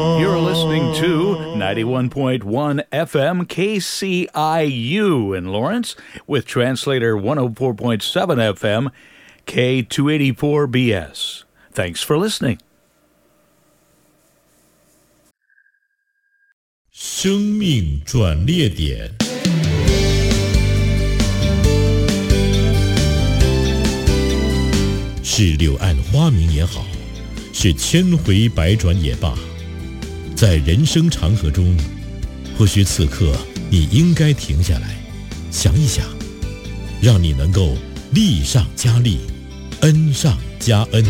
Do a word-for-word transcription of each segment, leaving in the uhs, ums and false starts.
You're listening to ninety-one point one F M K C I U in Lawrence with translator one oh four point seven F M K two eighty-four B S. Thanks for listening. 生命转捩点，是柳暗花明也好，是千回百转也罢，在人生长河中，或许此刻你应该停下来，想一想，让你能够利上加利，恩上加恩。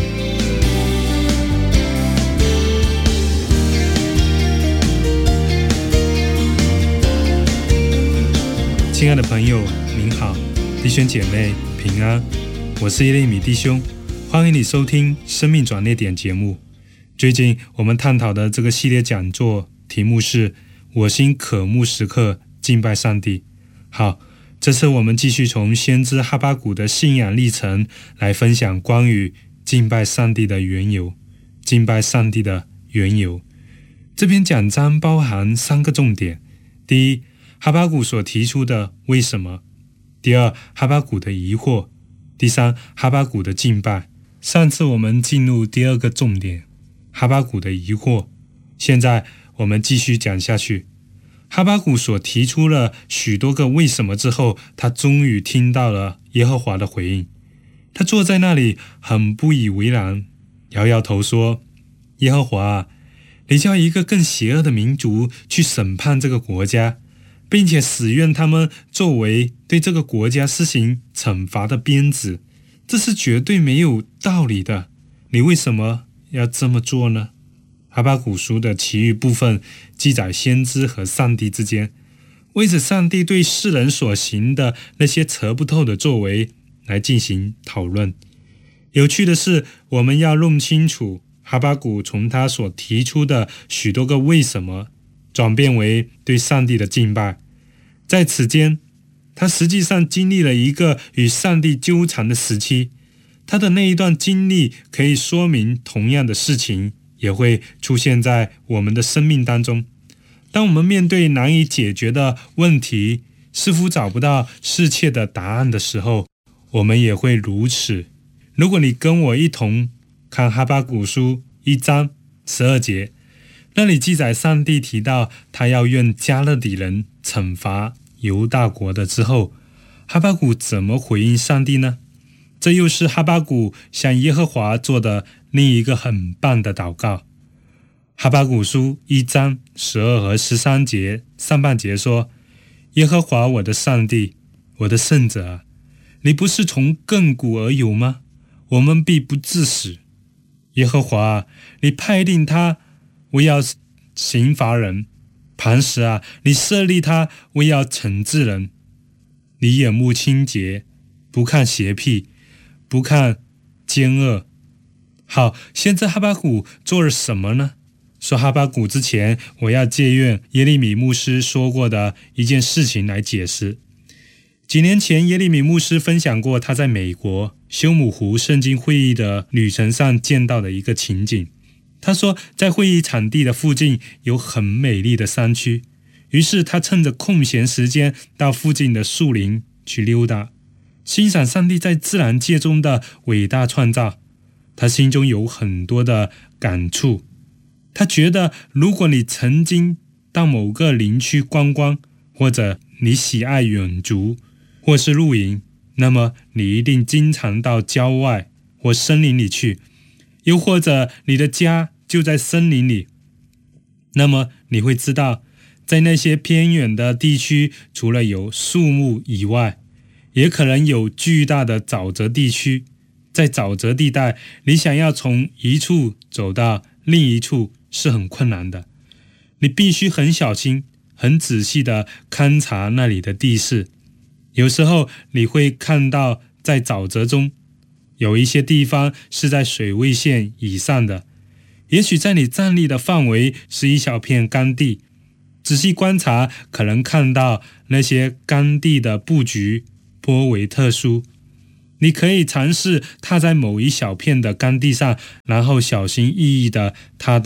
亲爱的朋友，您好，弟兄姐妹平安，我是耶利米弟兄，欢迎你收听生命转捩点节目。最近我们探讨的这个系列讲座题目是我心渴慕时刻敬拜上帝。好，这次我们继续从先知哈巴谷的信仰历程来分享关于敬拜上帝的缘由。敬拜上帝的缘由，这篇讲章包含三个重点。第一，哈巴谷所提出的为什么；第二，哈巴谷的疑惑；第三，哈巴谷的敬拜。上次我们进入第二个重点，哈巴谷的疑惑。现在我们继续讲下去。哈巴谷所提出了许多个为什么之后，他终于听到了耶和华的回应。他坐在那里很不以为然，摇摇头说：耶和华，你叫一个更邪恶的民族去审判这个国家，并且使愿他们作为对这个国家施行惩罚的鞭子，这是绝对没有道理的。你为什么要这么做呢？哈巴谷书的其余部分记载先知和上帝之间，为着上帝对世人所行的那些测不透的作为来进行讨论。有趣的是，我们要弄清楚哈巴谷从他所提出的许多个为什么转变为对上帝的敬拜。在此间，他实际上经历了一个与上帝纠缠的时期。他的那一段经历可以说明同样的事情也会出现在我们的生命当中。当我们面对难以解决的问题，似乎找不到适切的答案的时候，我们也会如此。如果你跟我一同看哈巴谷书一章十二节，那里记载上帝提到他要愿加勒底人惩罚犹大国的之后，哈巴谷怎么回应上帝呢？这又是哈巴谷向耶和华做的另一个很棒的祷告。哈巴谷书一章十二和十三节上半节说：耶和华我的上帝，我的圣者，你不是从亘古而有吗？我们必不致死。耶和华，你派定他为要刑罚人，磐石啊，你设立他为要惩治人。你眼目清洁，不看邪僻，不看奸恶。好，现在哈巴谷做了什么呢？说哈巴谷之前，我要借用耶利米牧师说过的一件事情来解释。几年前，耶利米牧师分享过他在美国休姆湖圣经会议的旅程上见到的一个情景。他说，在会议场地的附近有很美丽的山区，于是他趁着空闲时间到附近的树林去溜达，欣赏上帝在自然界中的伟大创造。他心中有很多的感触。他觉得，如果你曾经到某个林区观光，或者你喜爱远足或是露营，那么你一定经常到郊外或森林里去，又或者你的家就在森林里，那么你会知道，在那些偏远的地区，除了有树木以外，也可能有巨大的沼泽地区。在沼泽地带，你想要从一处走到另一处是很困难的，你必须很小心很仔细地勘察那里的地势。有时候你会看到在沼泽中有一些地方是在水位线以上的，也许在你站立的范围是一小片干地，仔细观察可能看到那些干地的布局颇为特殊。你可以尝试踏在某一小片的干地上，然后小心翼翼地踏到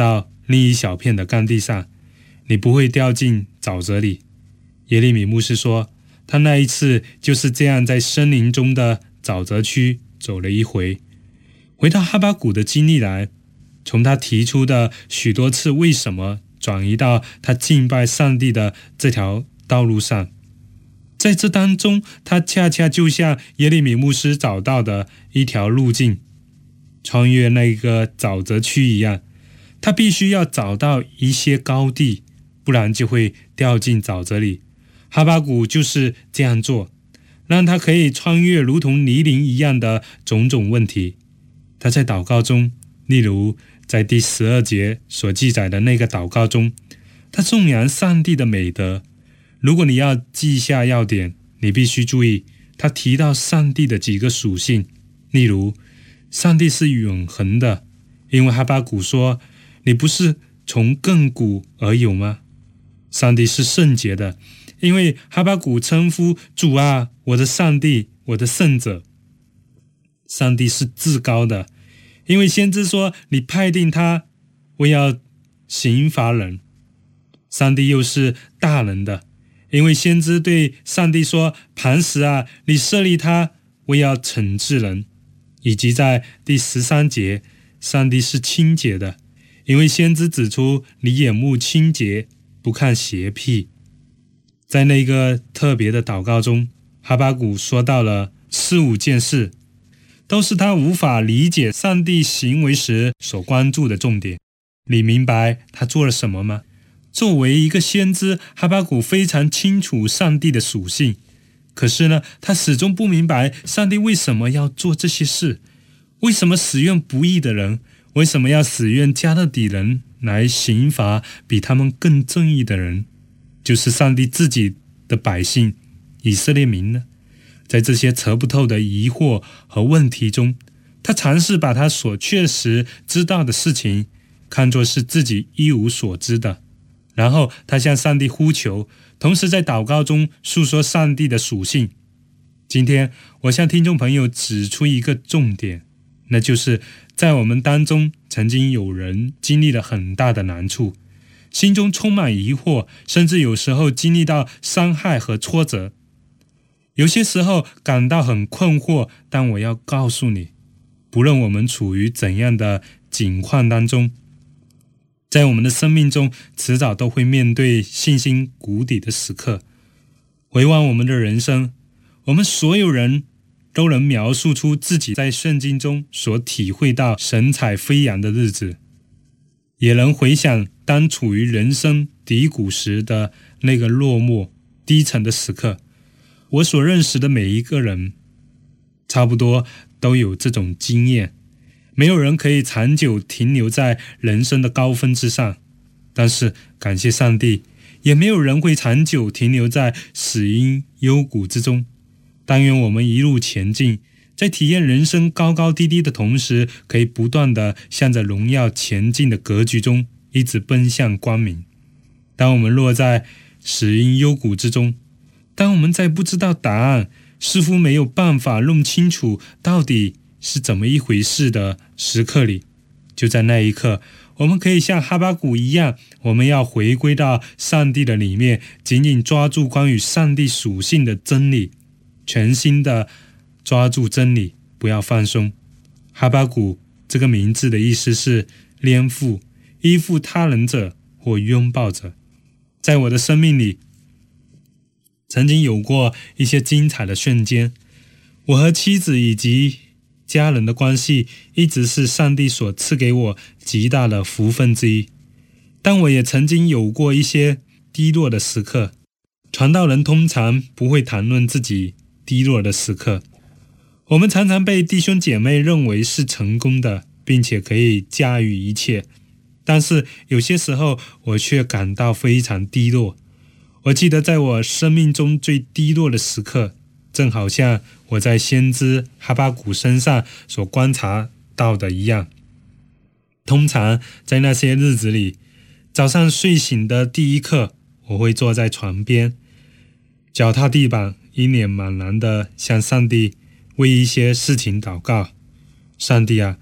另一小片的干地上，你不会掉进沼泽里。耶利米牧师说，他那一次就是这样在森林中的沼泽区走了一回。回到哈巴谷的经历来，从他提出的许多次为什么，转移到他敬拜上帝的这条道路上。在这当中，他恰恰就像耶利米牧师找到的一条路径，穿越那个沼泽区一样。他必须要找到一些高地，不然就会掉进沼泽里。哈巴谷就是这样做，让他可以穿越如同泥泞一样的种种问题。他在祷告中，例如在第十二节所记载的那个祷告中，他颂扬上帝的美德。如果你要记下要点，你必须注意他提到上帝的几个属性。例如，上帝是永恒的，因为哈巴谷说，你不是从亘古而有吗？上帝是圣洁的，因为哈巴谷称呼主啊，我的上帝，我的圣者。上帝是至高的，因为先知说，你派定他为要刑罚人。上帝又是大能的，因为先知对上帝说，磐石啊，你设立他为要惩治人。以及在第十三节，上帝是清洁的，因为先知指出，你眼目清洁，不看邪僻。在那个特别的祷告中，哈巴谷说到了四五件事，都是他无法理解上帝行为时所关注的重点。你明白他做了什么吗？作为一个先知，哈巴谷非常清楚上帝的属性，可是呢，他始终不明白上帝为什么要做这些事，为什么使用不义的人，为什么要使用加勒底人来刑罚比他们更正义的人，就是上帝自己的百姓以色列民呢？在这些测不透的疑惑和问题中，他尝试把他所确实知道的事情看作是自己一无所知的，然后他向上帝呼求，同时在祷告中诉说上帝的属性。今天我向听众朋友指出一个重点，那就是在我们当中曾经有人经历了很大的难处，心中充满疑惑，甚至有时候经历到伤害和挫折，有些时候感到很困惑。但我要告诉你，不论我们处于怎样的境况当中，在我们的生命中迟早都会面对信心谷底的时刻。回望我们的人生，我们所有人都能描述出自己在圣经中所体会到神采飞扬的日子，也能回想当处于人生低谷时的那个落寞低沉的时刻。我所认识的每一个人差不多都有这种经验。没有人可以长久停留在人生的高峰之上，但是感谢上帝，也没有人会长久停留在死荫幽谷之中。但愿我们一路前进，在体验人生高高低低的同时，可以不断地向着荣耀前进的格局中一直奔向光明。当我们落在死荫幽谷之中，当我们在不知道答案，似乎没有办法弄清楚到底是怎么一回事的时刻里，就在那一刻，我们可以像哈巴谷一样，我们要回归到上帝的里面，紧紧抓住关于上帝属性的真理，全心的抓住真理，不要放松。哈巴谷这个名字的意思是恋父，依附他人者或拥抱者。在我的生命里，曾经有过一些精彩的瞬间，我和妻子以及家人的关系一直是上帝所赐给我极大的福分之一，但我也曾经有过一些低落的时刻。传道人通常不会谈论自己低落的时刻，我们常常被弟兄姐妹认为是成功的，并且可以驾驭一切，但是有些时候我却感到非常低落。我记得在我生命中最低落的时刻，正好像我在先知哈巴谷身上所观察到的一样。通常在那些日子里，早上睡醒的第一刻，我会坐在床边，脚踏地板，一脸茫然地向上帝为一些事情祷告。上帝啊，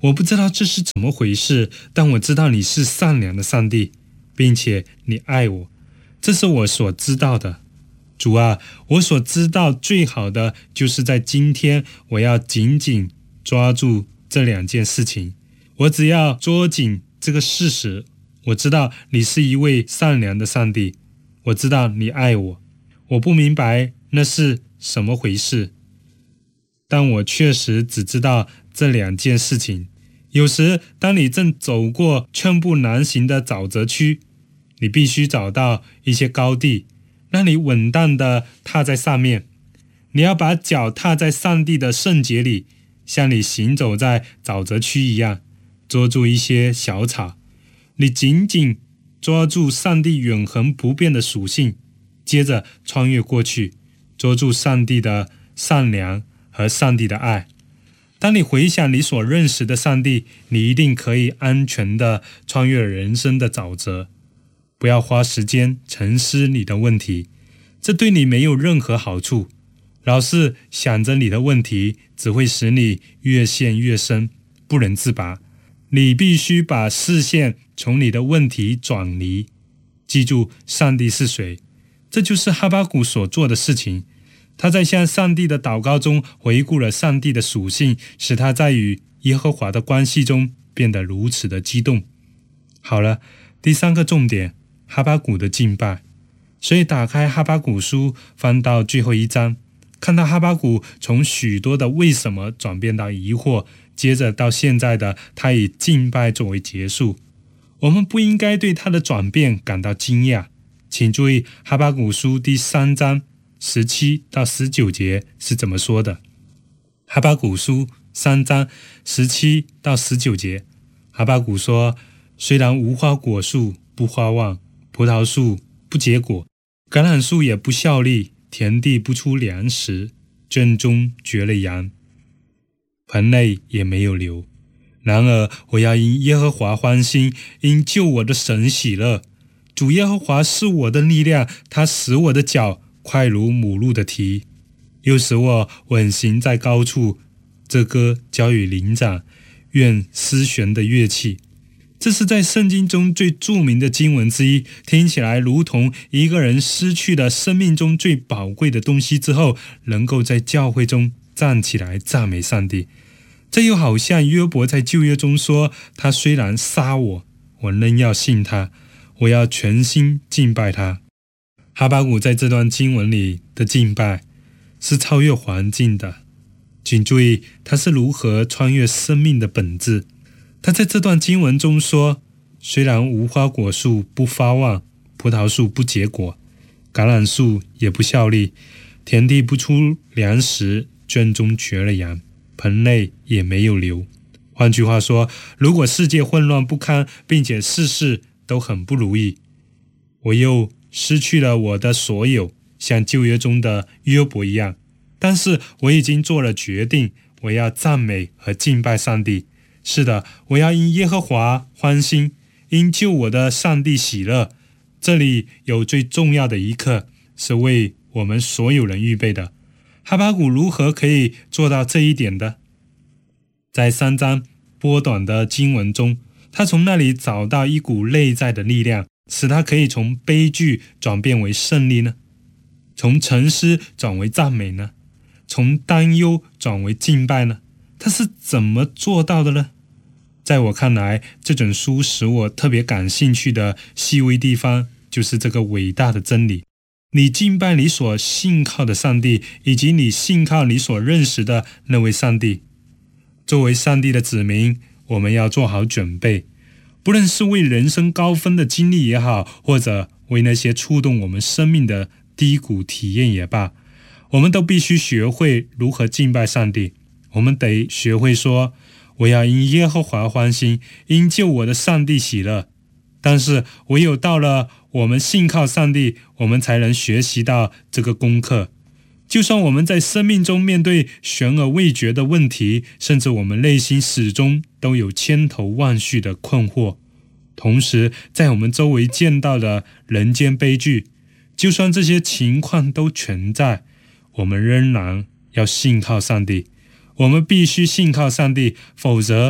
我不知道这是怎么回事，但我知道你是善良的上帝，并且你爱我，这是我所知道的。主啊，我所知道最好的就是在今天，我要紧紧抓住这两件事情。我只要捉紧这个事实，我知道你是一位善良的上帝，我知道你爱我。我不明白那是什么回事，但我确实只知道这两件事情。有时当你正走过寸步难行的沼泽区，你必须找到一些高地，让你稳当地踏在上面。你要把脚踏在上帝的圣洁里，像你行走在沼泽区一样，捉住一些小草。你紧紧抓住上帝永恒不变的属性，接着穿越过去，捉住上帝的善良和上帝的爱。当你回想你所认识的上帝，你一定可以安全地穿越人生的沼泽。不要花时间沉思你的问题，这对你没有任何好处。老是想着你的问题，只会使你越陷越深，不能自拔。你必须把视线从你的问题转离，记住上帝是谁。这就是哈巴谷所做的事情。他在向上帝的祷告中回顾了上帝的属性，使他在与耶和华的关系中变得如此的激动。好了，第三个重点，哈巴谷的敬拜。所以打开哈巴谷书，翻到最后一章，看到哈巴谷从许多的为什么转变到疑惑，接着到现在的他以敬拜作为结束。我们不应该对他的转变感到惊讶。请注意哈巴谷书第三章十七到十九节是怎么说的。哈巴谷书三章十七到十九节，哈巴谷说，虽然无花果树不发旺，葡萄树不结果，橄榄树也不效力，田地不出粮食，圈中绝了羊，盆内也没有流。然而我要因耶和华欢心，因救我的神喜乐。主耶和华是我的力量，他使我的脚快如母鹿的蹄，又使我稳行在高处。这歌交与灵长，愿丝弦的乐器。这是在圣经中最著名的经文之一，听起来如同一个人失去了生命中最宝贵的东西之后，能够在教会中站起来赞美上帝。这又好像约伯在旧约中说，他虽然杀我，我仍要信他，我要全心敬拜他。哈巴谷在这段经文里的敬拜是超越环境的，请注意他是如何穿越生命的本质。他在这段经文中说，虽然无花果树不发旺，葡萄树不结果，橄榄树也不效力，田地不出粮食，圈中绝了羊，盆内也没有流。换句话说，如果世界混乱不堪，并且事事都很不如意，我又失去了我的所有，像旧约中的约伯一样，但是我已经做了决定，我要赞美和敬拜上帝。是的，我要因耶和华欢心，因救我的上帝喜乐。这里有最重要的一课，是为我们所有人预备的。哈巴谷如何可以做到这一点的？在三章波短的经文中，他从那里找到一股内在的力量，使他可以从悲剧转变为胜利呢？从沉思转为赞美呢？从担忧转为敬拜呢？他是怎么做到的呢？在我看来，这本书使我特别感兴趣的细微地方，就是这个伟大的真理。你敬拜你所信靠的上帝，以及你信靠你所认识的那位上帝。作为上帝的子民，我们要做好准备，不论是为人生高峰的经历也好，或者为那些触动我们生命的低谷体验也罢，我们都必须学会如何敬拜上帝。我们得学会说，我要因耶和华欢心，因救我的上帝喜乐。但是唯有到了我们信靠上帝，我们才能学习到这个功课。就算我们在生命中面对悬而未决的问题，甚至我们内心始终都有千头万绪的困惑，同时在我们周围见到的人间悲剧，就算这些情况都存在，我们仍然要信靠上帝。我们必须信靠上帝，否则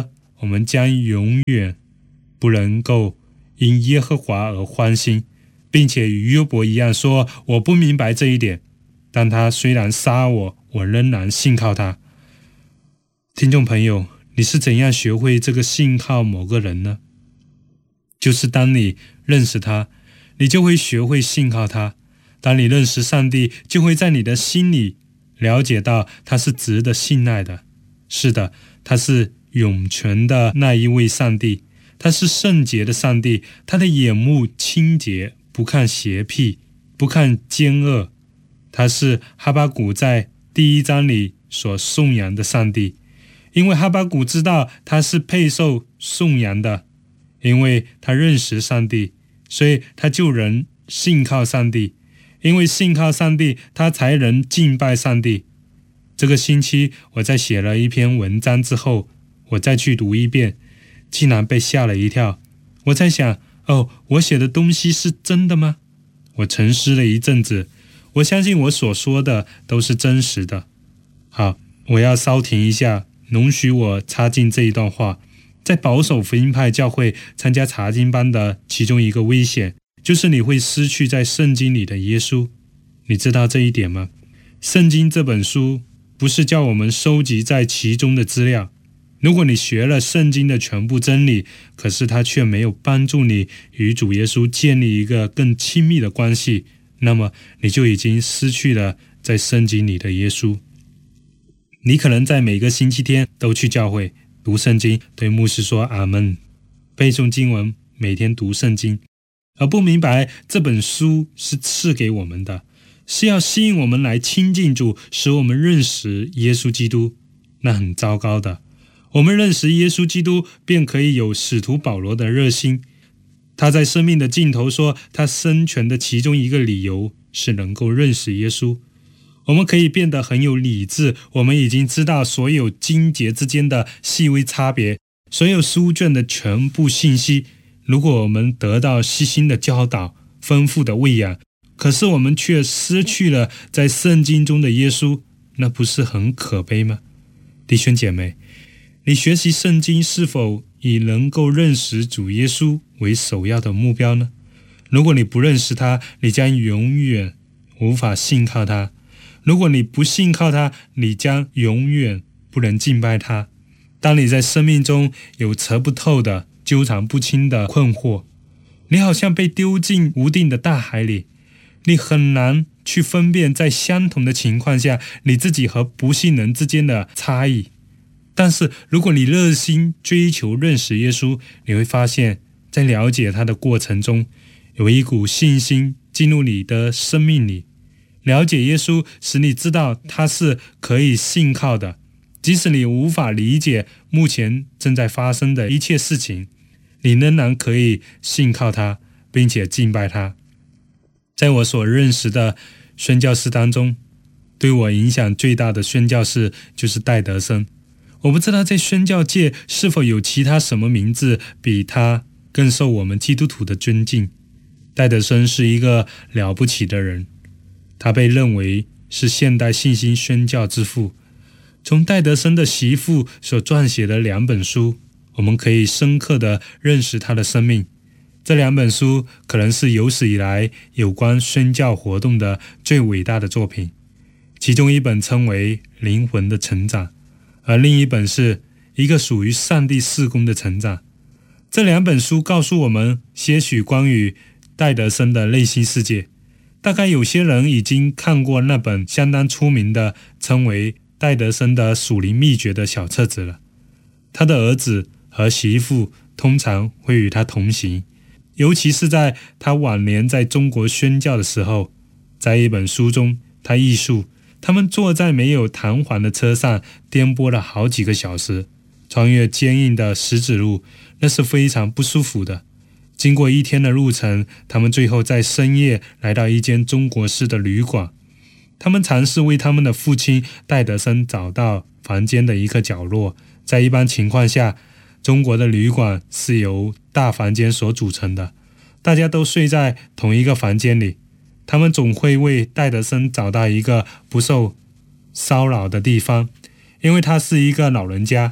我们将永远不能够因耶和华而欢心，并且与约伯一样说，我不明白这一点，但他虽然杀我，我仍然信靠他。听众朋友，你是怎样学会这个信靠某个人呢？就是当你认识他，你就会学会信靠他。当你认识上帝，就会在你的心里了解到他是值得信赖的。是的，他是永存的那一位上帝，他是圣洁的上帝，他的眼目清洁，不看邪僻，不看奸恶。他是哈巴谷在第一章里所颂扬的上帝，因为哈巴谷知道他是配受颂扬的，因为他认识上帝，所以他就能信靠上帝，因为信靠上帝，他才能敬拜上帝。这个星期我在写了一篇文章之后，我再去读一遍，竟然被吓了一跳。我在想，哦，我写的东西是真的吗？我沉思了一阵子，我相信我所说的都是真实的。好，我要稍停一下，容许我插进这一段话。在保守福音派教会参加查经班的其中一个危险，就是你会失去在圣经里的耶稣。你知道这一点吗？圣经这本书不是叫我们收集在其中的资料。如果你学了圣经的全部真理，可是它却没有帮助你与主耶稣建立一个更亲密的关系，那么你就已经失去了在圣经里的耶稣。你可能在每个星期天都去教会读圣经，对牧师说阿们，背诵经文，每天读圣经，而不明白这本书是赐给我们的，是要吸引我们来亲近主，使我们认识耶稣基督。那很糟糕的。我们认识耶稣基督，便可以有使徒保罗的热心。他在生命的尽头说，他生存的其中一个理由是能够认识耶稣。我们可以变得很有理智，我们已经知道所有经节之间的细微差别，所有书卷的全部信息。如果我们得到细心的教导，丰富的喂养，可是我们却失去了在圣经中的耶稣，那不是很可悲吗？弟兄姐妹，你学习圣经是否以能够认识主耶稣为首要的目标呢？如果你不认识他，你将永远无法信靠他。如果你不信靠他，你将永远不能敬拜他。当你在生命中有测不透的、纠缠不清的困惑，你好像被丢进无定的大海里，你很难去分辨在相同的情况下你自己和不信人之间的差异。但是如果你热心追求认识耶稣，你会发现在了解他的过程中，有一股信心进入你的生命里。了解耶稣使你知道他是可以信靠的，即使你无法理解目前正在发生的一切事情，你仍然可以信靠他，并且敬拜他。在我所认识的宣教士当中，对我影响最大的宣教士就是戴德生。我不知道在宣教界是否有其他什么名字比他更受我们基督徒的尊敬。戴德生是一个了不起的人，他被认为是现代信心宣教之父。从戴德生的媳妇所撰写的两本书，我们可以深刻地认识他的生命。这两本书可能是有史以来有关宣教活动的最伟大的作品。其中一本称为《灵魂的成长》，而另一本是一个属于上帝事工的成长。这两本书告诉我们些许关于戴德生的内心世界。大概有些人已经看过那本相当出名的称为戴德生的属灵秘诀的小册子了。他的儿子和媳妇通常会与他同行，尤其是在他晚年在中国宣教的时候。在一本书中，他忆述他们坐在没有弹簧的车上颠簸了好几个小时，穿越坚硬的石子路，那是非常不舒服的。经过一天的路程，他们最后在深夜来到一间中国式的旅馆。他们尝试为他们的父亲戴德生找到房间的一个角落。在一般情况下，中国的旅馆是由大房间所组成的，大家都睡在同一个房间里。他们总会为戴德生找到一个不受骚扰的地方，因为他是一个老人家，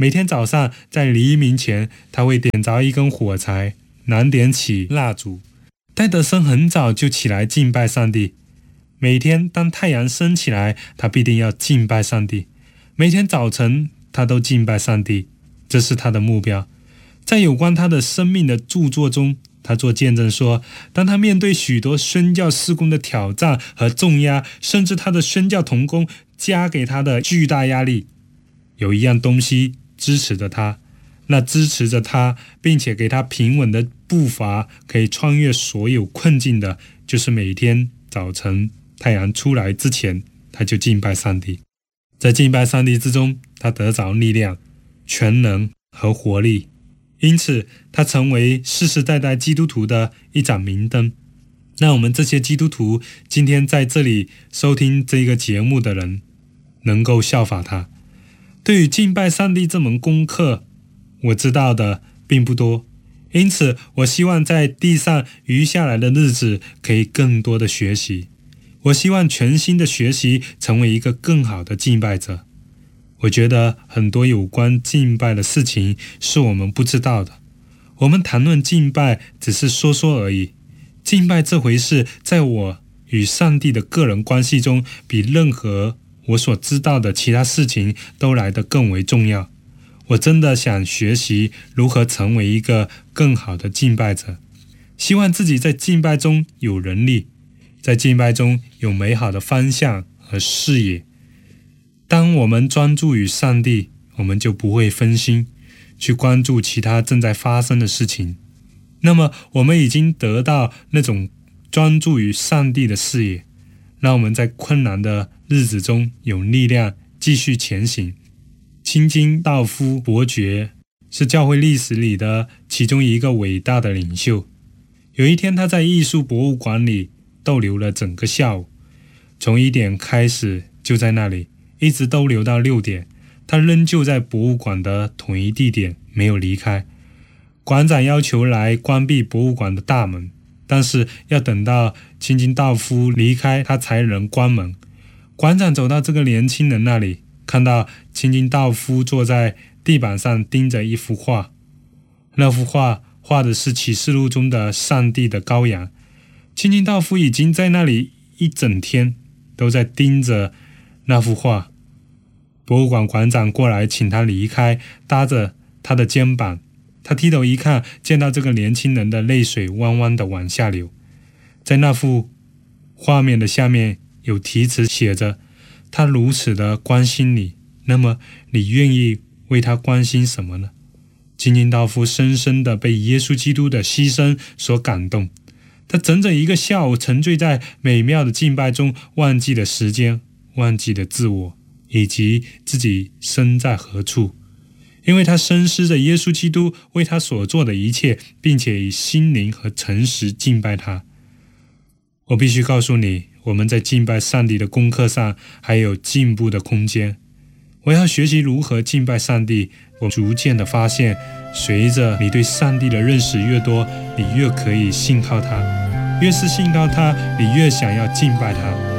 每天早上在黎明前，他会点着一根火柴，燃点起蜡烛。戴德生很早就起来敬拜上帝。每天当太阳升起来，他必定要敬拜上帝。每天早晨他都敬拜上帝，这是他的目标。在有关他的生命的著作中，他做见证说，当他面对许多宣教事工的挑战和重压，甚至他的宣教同工加给他的巨大压力，有一样东西支持着他，那支持着他并且给他平稳的步伐，可以穿越所有困境的，就是每天早晨太阳出来之前，他就敬拜上帝。在敬拜上帝之中，他得着力量、全能和活力，因此他成为世世代代基督徒的一盏明灯。那我们这些基督徒今天在这里收听这个节目的人，能够效法他。对于敬拜上帝这门功课，我知道的并不多，因此我希望在地上余下来的日子可以更多的学习。我希望全心的学习，成为一个更好的敬拜者。我觉得很多有关敬拜的事情是我们不知道的。我们谈论敬拜只是说说而已。敬拜这回事，在我与上帝的个人关系中，比任何我所知道的其他事情都来得更为重要。我真的想学习如何成为一个更好的敬拜者，希望自己在敬拜中有能力，在敬拜中有美好的方向和视野。当我们专注于上帝，我们就不会分心，去关注其他正在发生的事情。那么我们已经得到那种专注于上帝的视野，让我们在困难的日子中有力量继续前行。清津道夫伯爵是教会历史里的其中一个伟大的领袖。有一天他在艺术博物馆里逗留了整个下午，从一点开始就在那里，一直逗留到六点，他仍旧在博物馆的同一地点，没有离开。馆长要求来关闭博物馆的大门，但是要等到清津道夫离开，他才能关门。馆长走到这个年轻人那里，看到清津道夫坐在地板上盯着一幅画。那幅画画的是启示录中的上帝的羔羊。清津道夫已经在那里一整天，都在盯着那幅画。博物馆馆长过来请他离开，搭着他的肩膀。他低头一看，见到这个年轻人的泪水汪汪地往下流。在那幅画面的下面有题词写着，他如此的关心你，那么你愿意为他关心什么呢？清津道夫深深地被耶稣基督的牺牲所感动。他整整一个下午沉醉在美妙的敬拜中，忘记了时间，忘记了自我，以及自己身在何处。因为他深思着耶稣基督为他所做的一切，并且以心灵和诚实敬拜他。我必须告诉你，我们在敬拜上帝的功课上还有进步的空间。我要学习如何敬拜上帝。我逐渐的发现，随着你对上帝的认识越多，你越可以信靠他，越是信靠他，你越想要敬拜他。